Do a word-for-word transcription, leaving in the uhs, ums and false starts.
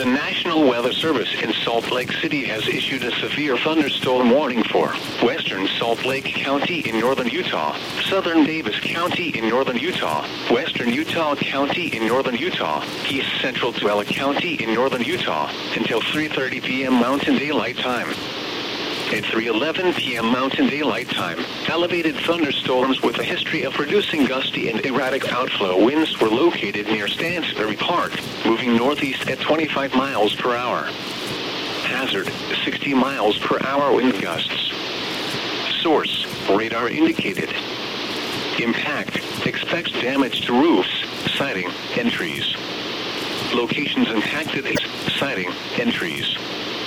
National Weather Service in Salt Lake City has issued a severe thunderstorm warning for western Salt Lake County in northern Utah, southern Davis County in northern Utah, western Utah County in northern Utah, east central Tuella County in northern Utah, until three thirty p.m. Mountain Daylight Time. At three eleven p.m. Mountain Daylight Time, elevated thunderstorms with a history of producing gusty and erratic outflow winds were located near Stansbury Park, moving northeast at twenty-five miles per hour. Hazard, sixty miles per hour wind gusts. Source, radar indicated. Impact, expects damage to roofs, siding, and trees. Locations impacted, siding, and trees.